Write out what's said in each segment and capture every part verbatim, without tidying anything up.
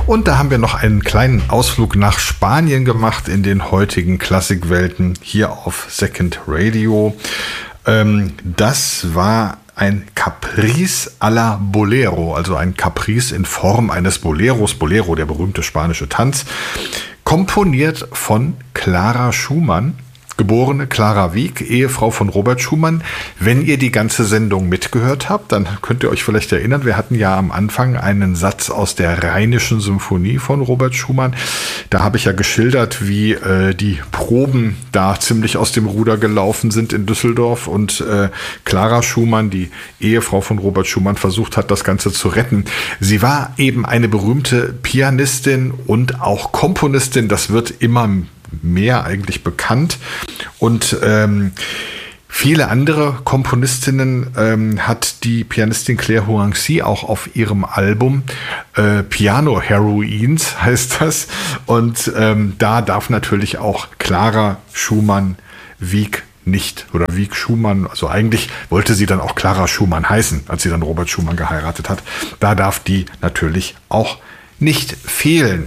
Und da haben wir noch einen kleinen Ausflug nach Spanien gemacht in den heutigen Klassikwelten hier auf Second Radio. Ähm, das war ein Caprice à la Bolero, also ein Caprice in Form eines Boleros. Bolero, der berühmte spanische Tanz, komponiert von Clara Schumann, geborene Clara Wieck, Ehefrau von Robert Schumann. Wenn ihr die ganze Sendung mitgehört habt, dann könnt ihr euch vielleicht erinnern, wir hatten ja am Anfang einen Satz aus der Rheinischen Symphonie von Robert Schumann. Da habe ich ja geschildert, wie äh, die Proben da ziemlich aus dem Ruder gelaufen sind in Düsseldorf und äh, Clara Schumann, die Ehefrau von Robert Schumann, versucht hat, das Ganze zu retten. Sie war eben eine berühmte Pianistin und auch Komponistin. Das wird immer mehr eigentlich bekannt. Und ähm, viele andere Komponistinnen ähm, hat die Pianistin Claire Hoancy auch auf ihrem Album äh, Piano Heroines heißt das. Und ähm, da darf natürlich auch Clara Schumann Wieck nicht, oder Wieck Schumann, also eigentlich wollte sie dann auch Clara Schumann heißen, als sie dann Robert Schumann geheiratet hat. Da darf die natürlich auch nicht fehlen.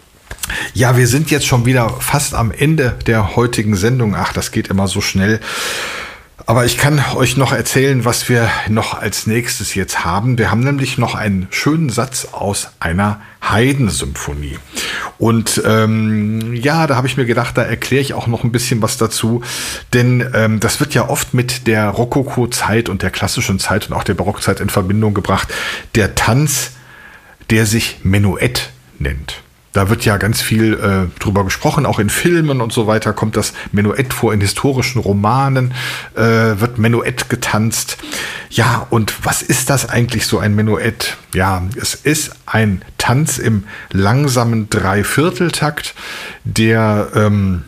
Ja, wir sind jetzt schon wieder fast am Ende der heutigen Sendung. Ach, das geht immer so schnell. Aber ich kann euch noch erzählen, was wir noch als nächstes jetzt haben. Wir haben nämlich noch einen schönen Satz aus einer Haydn-Symphonie. Und ähm, ja, da habe ich mir gedacht, da erkläre ich auch noch ein bisschen was dazu. Denn ähm, das wird ja oft mit der Rokoko-Zeit und der klassischen Zeit und auch der Barockzeit in Verbindung gebracht. Der Tanz, der sich Menuett nennt. Da wird ja ganz viel äh, drüber gesprochen, auch in Filmen und so weiter kommt das Menuett vor, in historischen Romanen äh, wird Menuett getanzt. Ja, und was ist das eigentlich, so ein Menuett? Ja, es ist ein Tanz im langsamen Dreivierteltakt, der ähm,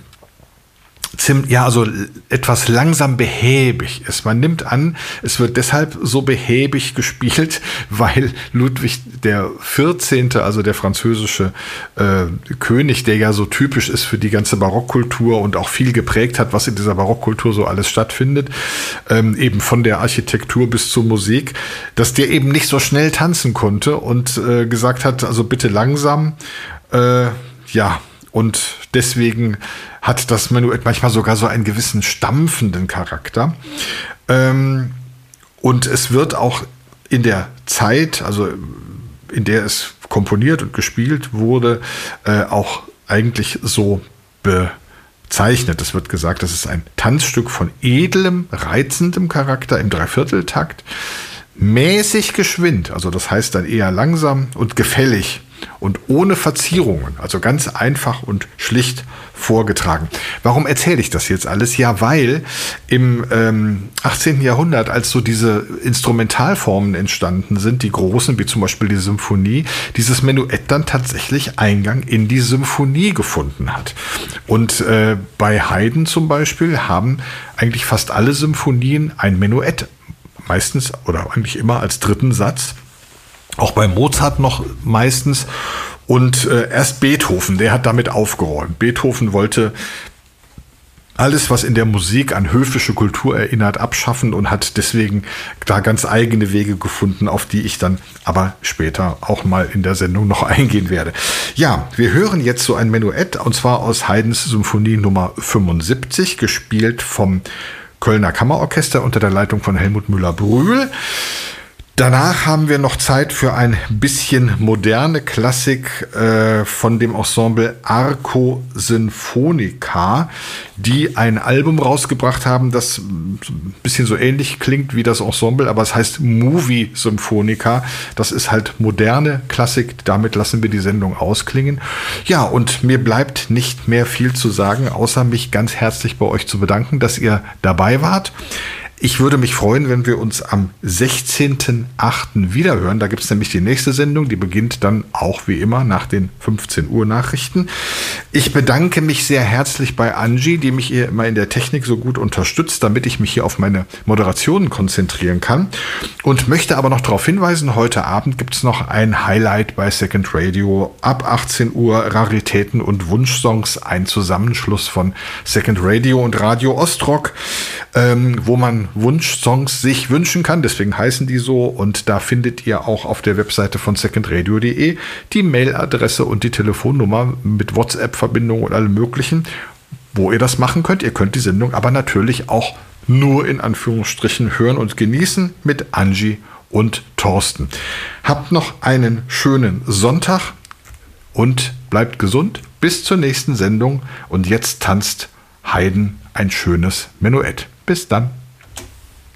ja, also etwas langsam behäbig ist. Man nimmt an, es wird deshalb so behäbig gespielt, weil Ludwig der vierzehnte, also der französische äh, König, der ja so typisch ist für die ganze Barockkultur und auch viel geprägt hat, was in dieser Barockkultur so alles stattfindet, ähm, eben von der Architektur bis zur Musik, dass der eben nicht so schnell tanzen konnte und äh, gesagt hat, also bitte langsam, äh, ja, und deswegen hat das Menuett manchmal sogar so einen gewissen stampfenden Charakter. Ähm, und es wird auch in der Zeit, also in der es komponiert und gespielt wurde, äh, auch eigentlich so bezeichnet. Es wird gesagt, das ist ein Tanzstück von edlem, reizendem Charakter im Dreivierteltakt, mäßig geschwind, also das heißt dann eher langsam und gefällig und ohne Verzierungen, also ganz einfach und schlicht vorgetragen. Warum erzähle ich das jetzt alles? Ja, weil im ähm, achtzehnten Jahrhundert, als so diese Instrumentalformen entstanden sind, die großen, wie zum Beispiel die Symphonie, dieses Menuett dann tatsächlich Eingang in die Symphonie gefunden hat. Und äh, bei Haydn zum Beispiel haben eigentlich fast alle Symphonien ein Menuett, meistens oder eigentlich immer als dritten Satz. Auch bei Mozart noch meistens. Und äh, erst Beethoven, der hat damit aufgeräumt. Beethoven wollte alles, was in der Musik an höfische Kultur erinnert, abschaffen und hat deswegen da ganz eigene Wege gefunden, auf die ich dann aber später auch mal in der Sendung noch eingehen werde. Ja, wir hören jetzt so ein Menuett, und zwar aus Haydns Symphonie Nummer fünfundsiebzig, gespielt vom Kölner Kammerorchester unter der Leitung von Helmut Müller-Brühl. Danach haben wir noch Zeit für ein bisschen moderne Klassik äh, von dem Ensemble Arco Sinfonica, die ein Album rausgebracht haben, das ein bisschen so ähnlich klingt wie das Ensemble, aber es heißt Movie Symphonica. Das ist halt moderne Klassik, damit lassen wir die Sendung ausklingen. Ja, und mir bleibt nicht mehr viel zu sagen, außer mich ganz herzlich bei euch zu bedanken, dass ihr dabei wart. Ich würde mich freuen, wenn wir uns am sechzehnten achten wiederhören. Da gibt es nämlich die nächste Sendung, die beginnt dann auch wie immer nach den fünfzehn Uhr Nachrichten. Ich bedanke mich sehr herzlich bei Angie, die mich hier immer in der Technik so gut unterstützt, damit ich mich hier auf meine Moderationen konzentrieren kann. Und möchte aber noch darauf hinweisen, heute Abend gibt es noch ein Highlight bei Second Radio. Ab achtzehn Uhr Raritäten und Wunschsongs, ein Zusammenschluss von Second Radio und Radio Ostrock, ähm, wo man Wunschsongs sich wünschen kann. Deswegen heißen die so. Und da findet ihr auch auf der Webseite von second radio punkt de die Mailadresse und die Telefonnummer mit WhatsApp-Verbindung und allem Möglichen, wo ihr das machen könnt. Ihr könnt die Sendung aber natürlich auch nur in Anführungsstrichen hören und genießen mit Angie und Thorsten. Habt noch einen schönen Sonntag und bleibt gesund. Bis zur nächsten Sendung. Und jetzt tanzt Haydn ein schönes Menuett. Bis dann.